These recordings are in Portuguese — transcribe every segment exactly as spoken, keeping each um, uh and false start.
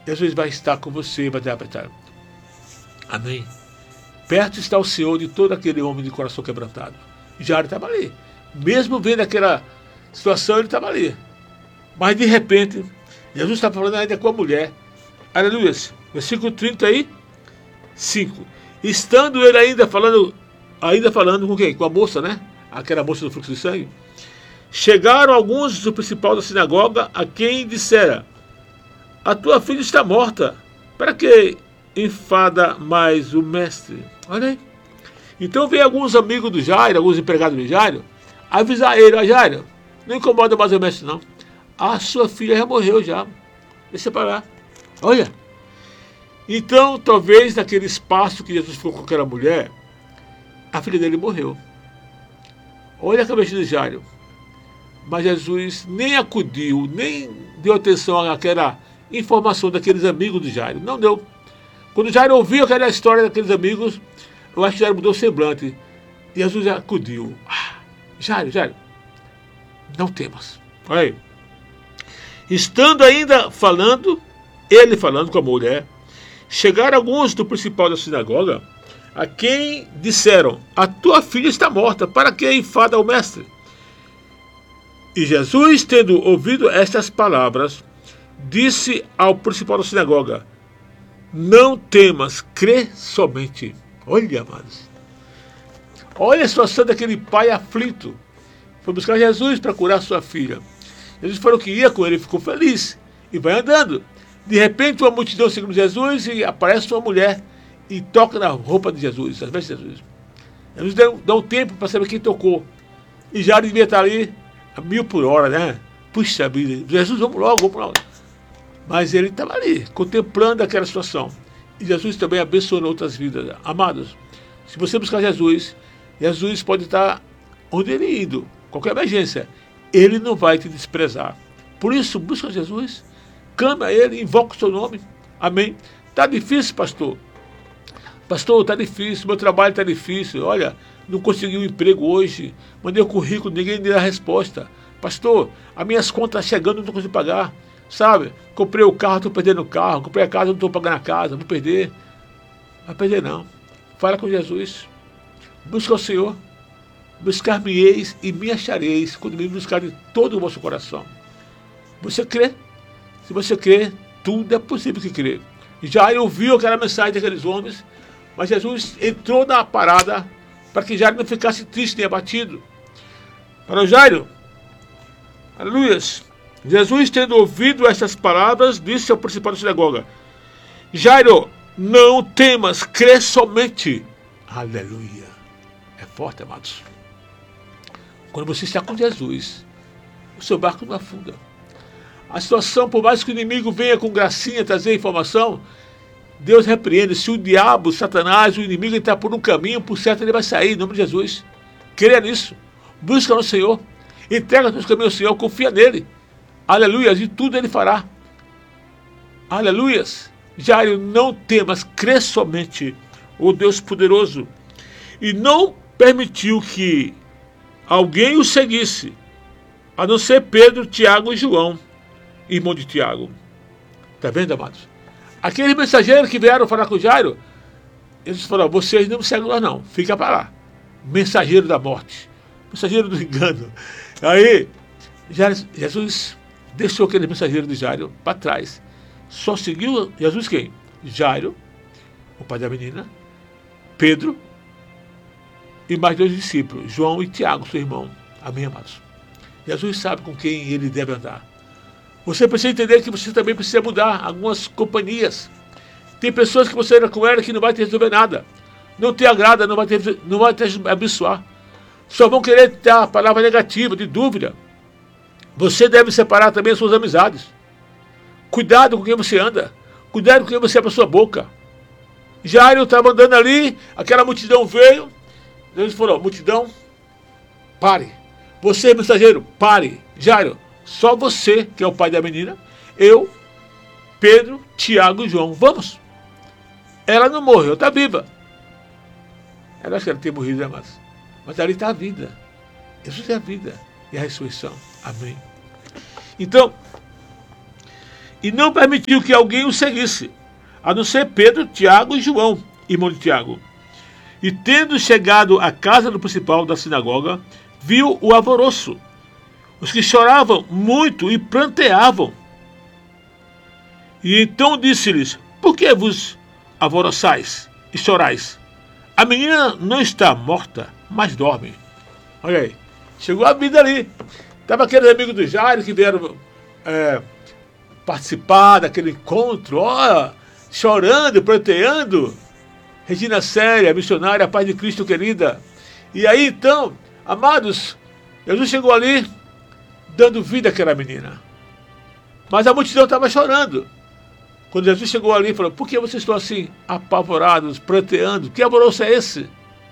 Jesus vai estar com você e vai te apertar. Amém? Perto está o Senhor de todo aquele homem de coração quebrantado. Jairo estava ali. Mesmo vendo aquela situação, ele estava ali. Mas de repente, Jesus está falando ainda com a mulher. Aleluia. Versículo trinta e cinco. Estando ele ainda falando, ainda falando com quem? Com a moça, né? Aquela moça do fluxo de sangue. Chegaram alguns do principal da sinagoga, a quem dissera: a tua filha está morta. Para que enfada mais o mestre? Olha aí. Então veio alguns amigos do Jairo, alguns empregados do Jairo, avisar ele: ó Jairo, não incomoda mais o mestre não. A sua filha já morreu já. Deixa para lá. Olha. Então, talvez naquele espaço que Jesus ficou com aquela mulher, a filha dele morreu. Olha a cabeça de Jairo. Mas Jesus nem acudiu, nem deu atenção àquela informação daqueles amigos de Jairo. Não deu. Quando Jairo ouviu aquela história daqueles amigos, eu acho que Jairo mudou o semblante. E Jesus acudiu. Ah, Jairo, Jairo, não temas. Olha aí. Estando ainda falando, ele falando com a mulher, chegaram alguns do principal da sinagoga, a quem disseram: a tua filha está morta, para que enfada o mestre? E Jesus, tendo ouvido estas palavras, disse ao principal da sinagoga: não temas, crê somente. Olha, amados. Olha a situação daquele pai aflito. Foi buscar Jesus para curar sua filha. Jesus falou que ia com ele, ficou feliz. E vai andando. De repente, uma multidão seguindo Jesus e aparece uma mulher e toca na roupa de Jesus, às vezes Jesus. Jesus dá, dá um tempo para saber quem tocou. E já devia estar ali a mil por hora, né? Puxa vida, Jesus, vamos logo, vamos logo. Mas ele estava ali, contemplando aquela situação. E Jesus também abençoou outras vidas. Amados, se você buscar Jesus, Jesus pode estar onde ele indo, qualquer emergência. Ele não vai te desprezar. Por isso, busca Jesus, clame a ele, invoca o seu nome. Amém? Está difícil, pastor. Pastor, está difícil, meu trabalho está difícil. Olha, não consegui um emprego hoje. Mandei o currículo, ninguém deu a resposta. Pastor, as minhas contas chegando, não consigo pagar. Sabe? Comprei o carro, estou perdendo o carro. Comprei a casa, não estou pagando a casa. Vou perder. Não vai perder, não. Fala com Jesus. Busca o Senhor. Buscar-me-eis e me achareis quando me buscar de todo o vosso coração. Você crê? Se você crê, tudo é possível que crê. Já ouviu aquela mensagem daqueles homens, mas Jesus entrou na parada para que Jairo não ficasse triste nem abatido. Para o Jairo, aleluias, Jesus, tendo ouvido estas palavras, disse ao principal da sinagoga: Jairo, não temas, crê somente. Aleluia. É forte, amados. Quando você está com Jesus, o seu barco não afunda. A situação, por mais que o inimigo venha com gracinha trazer informação, Deus repreende. Se o diabo, Satanás, o inimigo entrar por um caminho, por certo ele vai sair, em nome de Jesus. Creia nisso. Busca no Senhor. Entrega os teus caminhos ao Senhor, confia nele. Aleluias, e tudo ele fará. Aleluias. Jairo, não temas, crê somente, o Deus poderoso. E não permitiu que alguém o seguisse, a não ser Pedro, Tiago e João, irmão de Tiago. Está vendo, amados? Aqueles mensageiros que vieram falar com Jairo, eles falaram: vocês não me seguem nós não, fica para lá. Mensageiro da morte, mensageiro do engano. Aí, Jesus deixou aquele mensageiro de Jairo para trás. Só seguiu Jesus quem? Jairo, o pai da menina, Pedro e mais dois discípulos, João e Tiago, seu irmão. Amém, amados? Jesus sabe com quem ele deve andar. Você precisa entender que você também precisa mudar algumas companhias. Tem pessoas que você anda com ela que não vai te resolver nada. Não te agrada, não vai te, não vai te abençoar. Só vão querer ter a palavra negativa, de dúvida. Você deve separar também as suas amizades. Cuidado com quem você anda. Cuidado com quem você abre a sua boca. Jairo estava andando ali, aquela multidão veio. Jesus falou: multidão, pare. Você, mensageiro, pare. Jairo, só você, que é o pai da menina, eu, Pedro, Tiago e João, vamos. Ela não morreu, está viva. Ela acha que ela tem morrido, né, mas, mas ali está a vida. Jesus é a vida e a ressurreição. Amém. Então, e não permitiu que alguém o seguisse, a não ser Pedro, Tiago e João, irmão de Tiago. E tendo chegado à casa do principal da sinagoga, viu o alvoroço, os que choravam muito e pranteavam. E então disse-lhes: por que vos alvoroçais e chorais? A menina não está morta, mas dorme. Olha aí, chegou a vida ali. Estava aqueles amigos do Jairo que vieram é, participar daquele encontro, ó, chorando, pranteando. Regina Célia, missionária, Paz de Cristo querida. E aí então, amados, Jesus chegou ali dando vida àquela menina. Mas a multidão estava chorando. Quando Jesus chegou ali, falou: por que vocês estão assim, apavorados, pranteando? Que alvoroço é esse?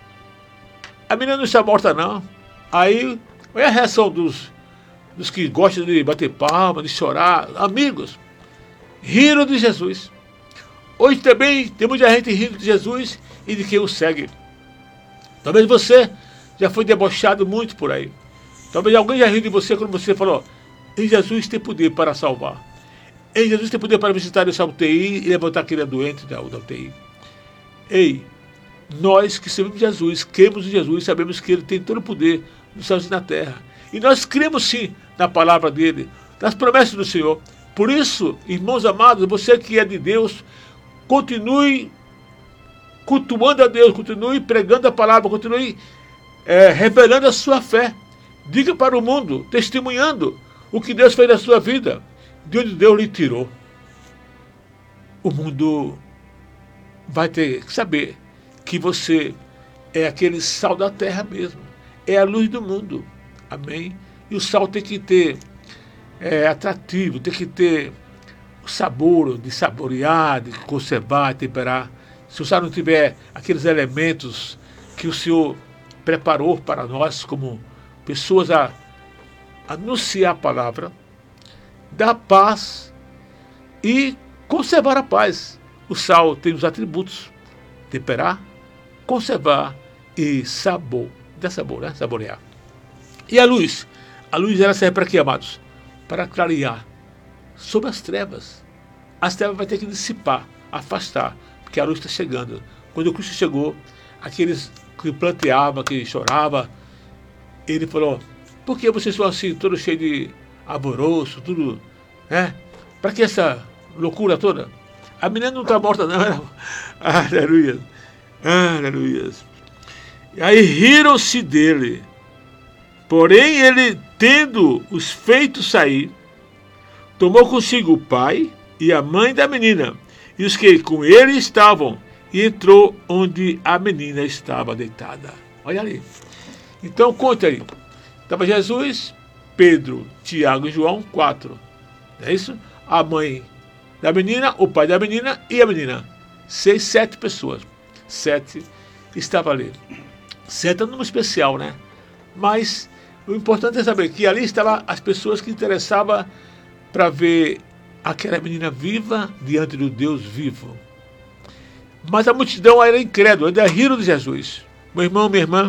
A menina não está morta, não. Aí, olha a reação dos, dos que gostam de bater palma, de chorar. Amigos, riram de Jesus. Hoje também tem muita gente rindo de Jesus e de quem o segue. Talvez você já foi debochado muito por aí. Talvez alguém já riu de você quando você falou: em Jesus tem poder para salvar. Em Jesus tem poder para visitar essa U T I e levantar aquele doente da, da U T I. Ei, nós que servimos Jesus, cremos em Jesus, sabemos que Ele tem todo o poder nos céus e na terra. E nós cremos sim na palavra dEle, nas promessas do Senhor. Por isso, irmãos amados, você que é de Deus, continue cultuando a Deus, continue pregando a palavra, continue é, revelando a sua fé. Diga para o mundo, testemunhando o que Deus fez na sua vida, de onde Deus lhe tirou. O mundo vai ter que saber que você é aquele sal da terra mesmo, é a luz do mundo. Amém? E o sal tem que ter é, atrativo, tem que ter o sabor de saborear, de conservar, de temperar. Se o sal não tiver aqueles elementos que o Senhor preparou para nós como pessoas a anunciar a palavra, dar paz e conservar a paz. O sal tem os atributos: temperar, conservar e sabor. Dá sabor, né? Saborear. E a luz? A luz ela serve para quê, amados? Para clarear sobre as trevas. As trevas vai ter que dissipar, afastar, porque a luz está chegando. Quando o Cristo chegou, aqueles que planteavam, que choravam, ele falou: por que vocês estão assim, todos cheios de alvoroço, tudo, né? Para que essa loucura toda? A menina não está morta, não. Era... Aleluia. Aleluia. E aí riram-se dele. Porém, ele, tendo os feito sair, tomou consigo o pai e a mãe da menina, e os que com ele estavam, e entrou onde a menina estava deitada. Olha ali. Então, conta aí. Estava Jesus, Pedro, Tiago e João, quatro. Não é isso? A mãe da menina, o pai da menina e a menina. Seis, sete pessoas. Sete estava ali. Sete é um número especial, né? Mas o importante é saber que ali estavam as pessoas que interessavam para ver aquela menina viva diante do Deus vivo. Mas a multidão era incrédula, ainda riram de Jesus. Meu irmão, minha irmã,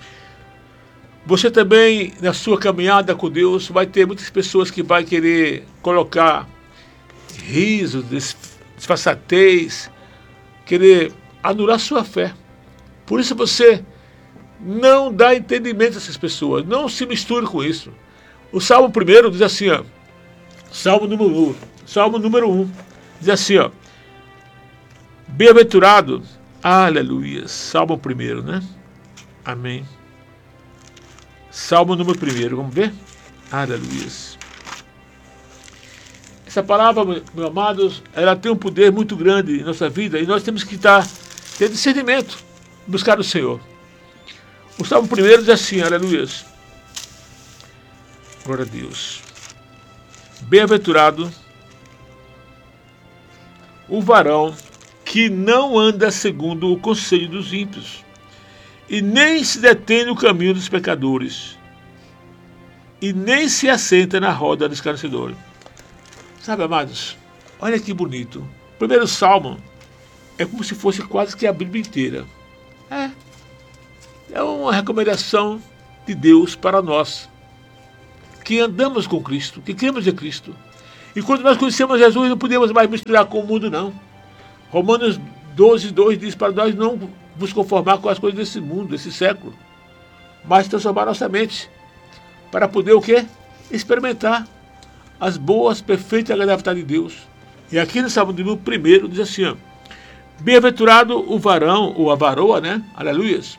você também, na sua caminhada com Deus, vai ter muitas pessoas que vão querer colocar riso, disfarçatez, querer anular sua fé. Por isso você não dá entendimento a essas pessoas, não se misture com isso. O Salmo primeiro diz assim, ó, Salmo número um, Salmo número um, diz assim, ó, bem-aventurado, aleluia, Salmo primeiro, né? Amém. Salmo número primeiro, vamos ver? Aleluia. Essa palavra, meus amados, ela tem um poder muito grande em nossa vida e nós temos que estar, ter discernimento, buscar o Senhor. O Salmo primeiro diz assim, aleluia. Glória a Deus. Bem-aventurado o varão que não anda segundo o conselho dos ímpios, e nem se detém no caminho dos pecadores, e nem se assenta na roda dos escarnecedores. Sabe, amados, olha que bonito. O primeiro salmo é como se fosse quase que a Bíblia inteira. É, é uma recomendação de Deus para nós, que andamos com Cristo, que cremos em Cristo. E quando nós conhecemos Jesus, não podemos mais misturar com o mundo, não. Romanos doze, dois diz para nós não nos conformar com as coisas desse mundo, desse século, mas transformar nossa mente para poder o quê? Experimentar as boas, perfeitas e agradáveis vontade de Deus. E aqui no Salmo número primeiro diz assim, ó, bem-aventurado o varão, ou a varoa, né? Aleluias.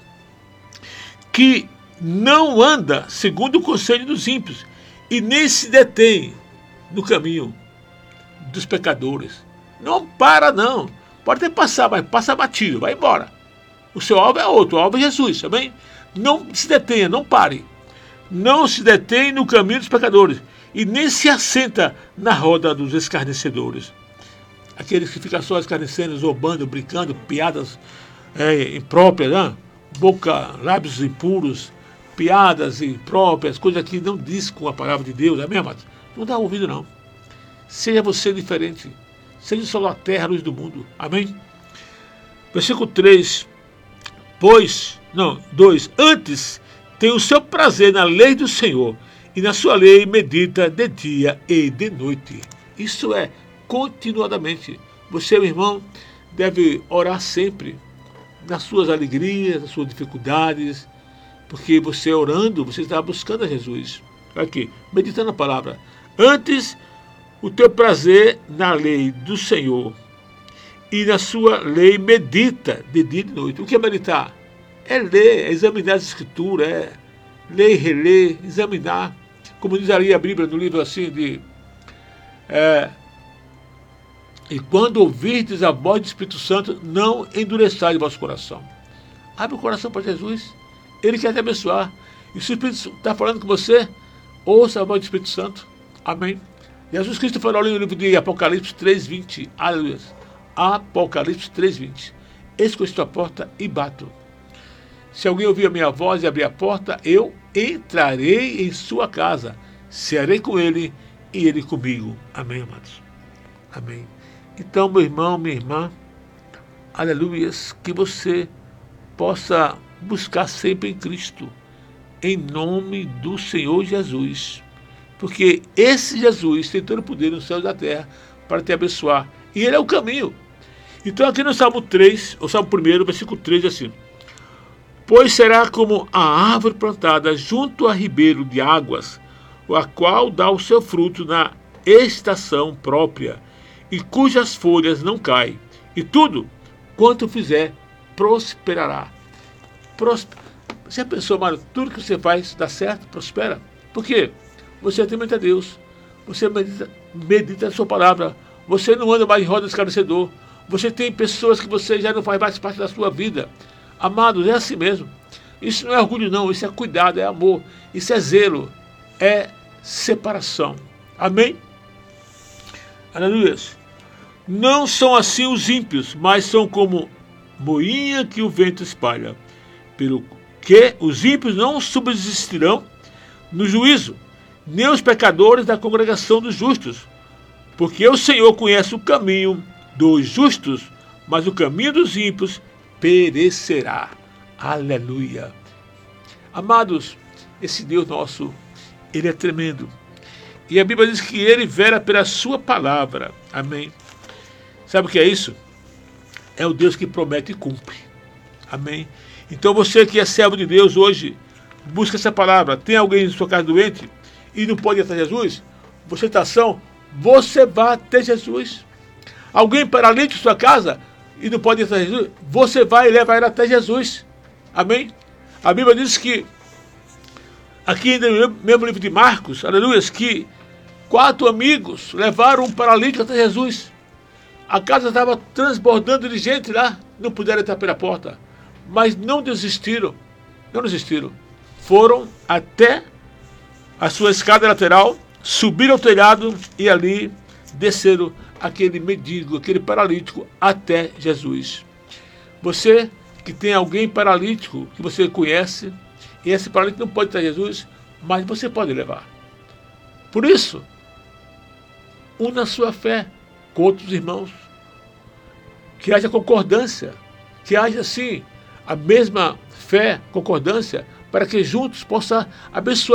Que não anda segundo o conselho dos ímpios e nem se detém no caminho dos pecadores. Não para, não. Pode até passar, mas passa batido, vai embora. O seu alvo é outro, o alvo é Jesus, também. Não se detenha, não pare. Não se detém no caminho dos pecadores e nem se assenta na roda dos escarnecedores. Aqueles que ficam só escarnecendo, zombando, brincando, piadas é, impróprias, né? Boca, lábios impuros, piadas impróprias, coisas que não diz com a palavra de Deus, é mesmo? Não dá ouvido, não. Seja você diferente. Seja o sol da terra, a luz do mundo. Amém? Versículo três. Pois, não, dois. Antes tem o seu prazer na lei do Senhor, e na sua lei medita de dia e de noite. Isso é continuadamente. Você, meu irmão, deve orar sempre nas suas alegrias, nas suas dificuldades, porque você orando, você está buscando a Jesus. Aqui, meditando a palavra. Antes o teu prazer na lei do Senhor, e na sua lei medita de dia e de noite. O que é meditar? É ler, é examinar as escrituras, é ler e reler, examinar. Como diz ali a Bíblia no livro assim de... É, e quando ouvirdes a voz do Espírito Santo, não endureçais o vosso coração. Abre o coração para Jesus. Ele quer te abençoar. E se o Espírito está falando com você, ouça a voz do Espírito Santo. Amém. Jesus Cristo falou ali no livro de Apocalipse três, vinte. Aleluia. Apocalipse três, vinte. Eis que eu estou à porta e bato. Se alguém ouvir a minha voz e abrir a porta, eu entrarei em sua casa, cearei com ele e ele comigo. Amém, amados? Amém. Então, meu irmão, minha irmã, aleluias, que você possa buscar sempre em Cristo, em nome do Senhor Jesus. Porque esse Jesus tem todo o poder no céu e na terra para te abençoar. E ele é o caminho. Então aqui no Salmo três, o Salmo um, versículo três, assim. Pois será como a árvore plantada junto a ribeiro de águas, a qual dá o seu fruto na estação própria, e cujas folhas não caem, e tudo quanto fizer prosperará. Prosper... Você pensou, Mário, tudo que você faz dá certo, prospera? Por quê? Você temente a Deus, você medita, medita a sua palavra, você não anda mais em roda de escarnecedor, você tem pessoas que você já não faz mais parte da sua vida. Amados, é assim mesmo. Isso não é orgulho, não, isso é cuidado, é amor, isso é zelo, é separação. Amém? Aleluia. Não são assim os ímpios, mas são como moinha que o vento espalha. Pelo que os ímpios não subsistirão no juízo, nem os pecadores da congregação dos justos. Porque o Senhor conhece o caminho dos justos, mas o caminho dos ímpios perecerá. Aleluia. Amados, esse Deus nosso, ele é tremendo. E a Bíblia diz que ele vela pela sua palavra. Amém. Sabe o que é isso? É o Deus que promete e cumpre. Amém. Então você que é servo de Deus hoje, busca essa palavra. Tem alguém em sua casa doente e não pode ir até Jesus? Você está são, você vai até Jesus. Alguém paralítico em sua casa e não pode ir até Jesus? Você vai e leva ele até Jesus. Amém? A Bíblia diz que, aqui no mesmo livro de Marcos, aleluia, que quatro amigos levaram um paralítico até Jesus. A casa estava transbordando de gente lá, não puderam entrar pela porta. Mas não desistiram, não desistiram. Foram até a sua escada lateral, subiram ao telhado e ali desceram aquele mendigo, aquele paralítico até Jesus. Você que tem alguém paralítico que você conhece, e esse paralítico não pode estar Jesus, mas você pode levar. Por isso, una a sua fé com outros irmãos, que haja concordância, que haja assim a mesma fé, concordância, para que juntos possa abençoar